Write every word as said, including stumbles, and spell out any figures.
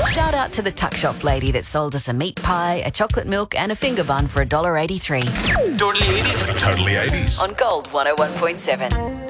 Shout out to the tuck shop lady that sold us a meat pie, a chocolate milk and a finger bun for one dollar eighty-three. Totally eighties. Totally eighties. On Gold one oh one point seven.